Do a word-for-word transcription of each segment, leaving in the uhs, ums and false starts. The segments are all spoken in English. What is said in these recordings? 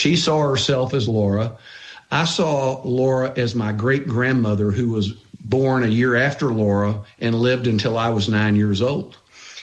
She saw herself as Laura. I saw Laura as my great-grandmother, who was born a year after Laura and lived until I was nine years old.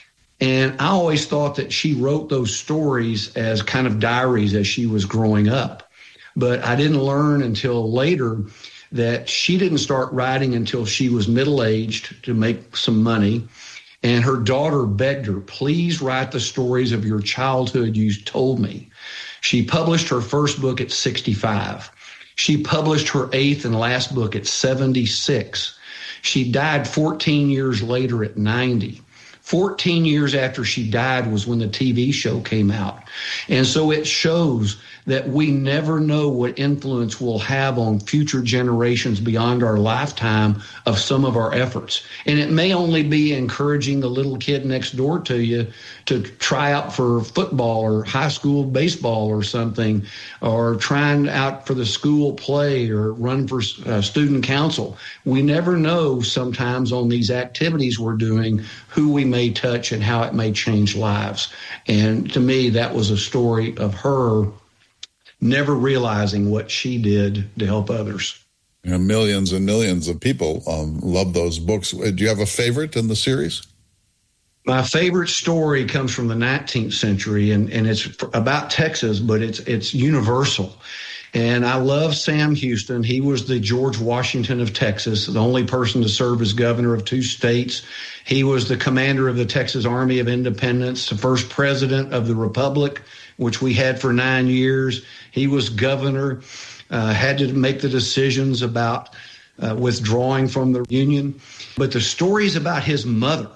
And I always thought that she wrote those stories as kind of diaries as she was growing up. But I didn't learn until later that she didn't start writing until she was middle-aged to make some money. And her daughter begged her, please write the stories of your childhood you told me. She published her first book at sixty-five. She published her eighth and last book at seventy-six. She died fourteen years later at ninety. fourteen years after she died was when the T V show came out. And so it shows that we never know what influence we'll have on future generations beyond our lifetime of some of our efforts. And it may only be encouraging the little kid next door to you to try out for football or high school baseball or something, or trying out for the school play or run for uh, student council. We never know sometimes on these activities we're doing who we may touch and how it may change lives. And to me, that was a story of her never realizing what she did to help others. You know, millions and millions of people um, love those books. Do you have a favorite in the series? My favorite story comes from the nineteenth century, and, and it's about Texas, but it's it's universal. And I love Sam Houston. He was the George Washington of Texas, the only person to serve as governor of two states. He was the commander of the Texas Army of Independence, the first president of the Republic, which we had for nine years. He was governor, uh, had to make the decisions about uh, withdrawing from the Union. But the stories about his mother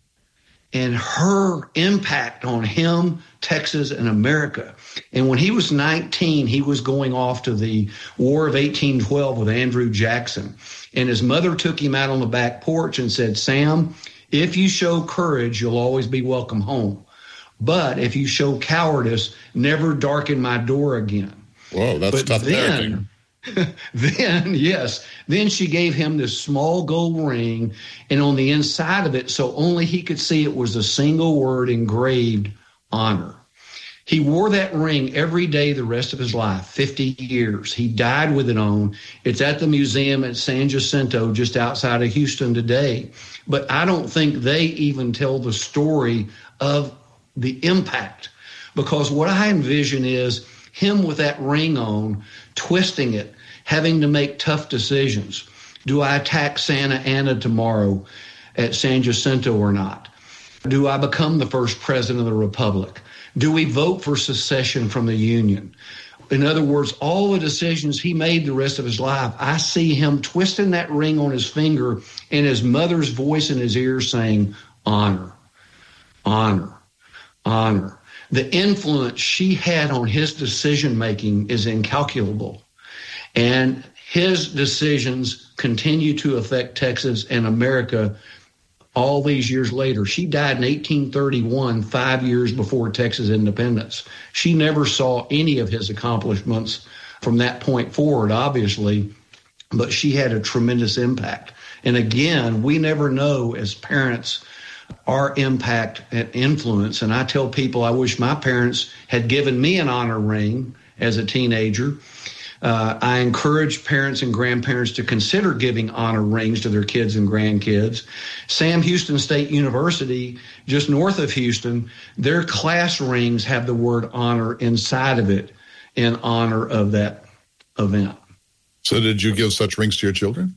and her impact on him, Texas, and America. And when he was nineteen, he was going off to the War of eighteen twelve with Andrew Jackson. And his mother took him out on the back porch and said, Sam, if you show courage, you'll always be welcome home. But if you show cowardice, never darken my door again. Whoa, that's but tough then, then, yes, then she gave him this small gold ring, and on the inside of it, so only he could see it, was a single word engraved, honor. He wore that ring every day the rest of his life, fifty years. He died with it on. It's at the museum at San Jacinto, just outside of Houston today. But I don't think they even tell the story of the impact, because what I envision is him with that ring on, twisting it, having to make tough decisions. Do I attack Santa Anna tomorrow at San Jacinto or not? Do I become the first president of the Republic? Do we vote for secession from the Union? In other words, all the decisions he made the rest of his life, I see him twisting that ring on his finger and his mother's voice in his ear saying, honor, honor, honor. The influence she had on his decision-making is incalculable. And his decisions continue to affect Texas and America all these years later. She died in eighteen thirty-one, five years before Texas independence. She never saw any of his accomplishments from that point forward, obviously, but she had a tremendous impact. And again, we never know as parents our impact and influence. And I tell people I wish my parents had given me an honor ring as a teenager. Uh, I encourage parents and grandparents to consider giving honor rings to their kids and grandkids. Sam Houston State University, just north of Houston, their class rings have the word honor inside of it in honor of that event. So did you give such rings to your children?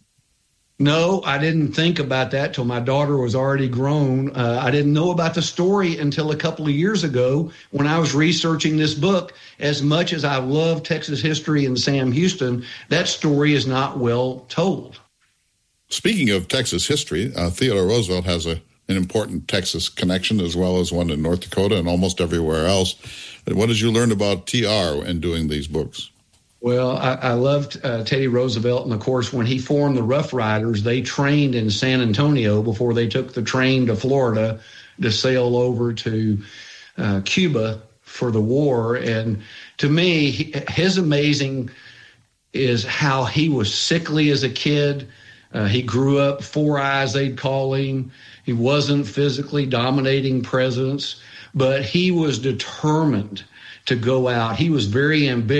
No, I didn't think about that till my daughter was already grown. Uh, I didn't know about the story until a couple of years ago when I was researching this book. As much as I love Texas history and Sam Houston, that story is not well told. Speaking of Texas history, uh, Theodore Roosevelt has a, an important Texas connection as well as one in North Dakota and almost everywhere else. What did you learn about T R in doing these books? Well, I, I loved uh, Teddy Roosevelt, and of course, when he formed the Rough Riders, they trained in San Antonio before they took the train to Florida to sail over to uh, Cuba for the war. And to me, he, his amazing is how he was sickly as a kid. Uh, he grew up four eyes, they'd call him. He wasn't physically dominating presence, but he was determined to go out. He was very ambitious.